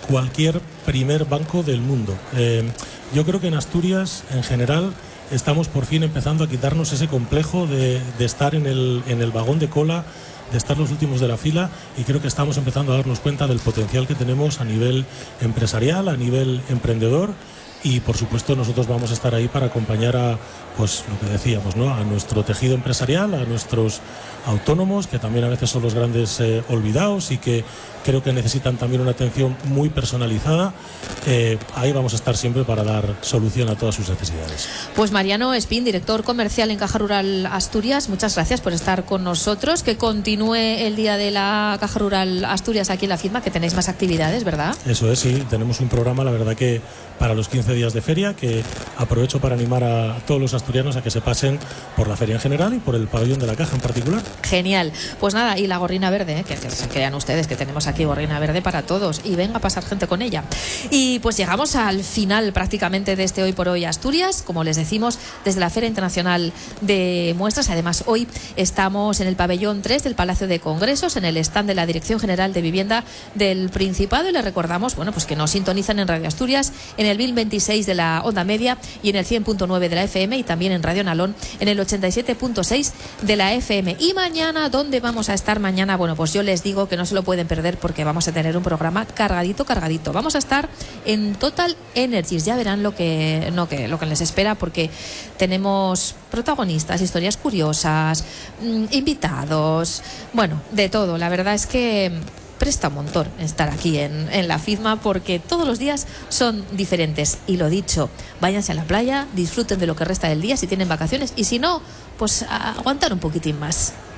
cualquier primer banco del mundo. Yo creo que en Asturias, en general, estamos por fin empezando a quitarnos ese complejo de estar en el vagón de cola, de estar los últimos de la fila, y creo que estamos empezando a darnos cuenta del potencial que tenemos a nivel empresarial, a nivel emprendedor. Y por supuesto nosotros vamos a estar ahí para acompañar a, pues lo que decíamos, ¿no?, a nuestro tejido empresarial, a nuestros autónomos, que también a veces son los grandes olvidados y que creo que necesitan también una atención muy personalizada. Ahí vamos a estar siempre para dar solución a todas sus necesidades. Pues Mariano Espín, director comercial en Caja Rural Asturias, muchas gracias por estar con nosotros. Que continúe el día de la Caja Rural Asturias aquí en la FIDMA, que tenéis más actividades, ¿verdad? Eso es, sí, tenemos un programa, la verdad, que para los 15 días de feria, que aprovecho para animar a todos los asturianos a que se pasen por la feria en general y por el pabellón de la Caja en particular. Genial. Pues nada, y la gorrina verde, que se crean ustedes que tenemos aquí gorrina verde para todos, y venga a pasar gente con ella. Y pues llegamos al final prácticamente de este Hoy por Hoy Asturias, como les decimos, desde la Feria Internacional de Muestras. Además, hoy estamos en el pabellón 3 del Palacio de Congresos, en el stand de la Dirección General de Vivienda del Principado, y les recordamos, bueno, pues que nos sintonizan en Radio Asturias, en el 1026 de la onda media y en el 100.9 de la FM, y también en Radio Nalón en el 87.6 de la FM. Y mañana, ¿dónde vamos a estar mañana? Bueno, pues yo les digo que no se lo pueden perder, porque vamos a tener un programa cargadito. Vamos a estar en Total Energies. Ya verán lo que les espera, porque tenemos protagonistas, historias curiosas, invitados, bueno, de todo. La verdad es que presta un montón estar aquí en la FIDMA, porque todos los días son diferentes. Y lo dicho, váyanse a la playa, disfruten de lo que resta del día si tienen vacaciones, y si no, pues a aguantar un poquitín más.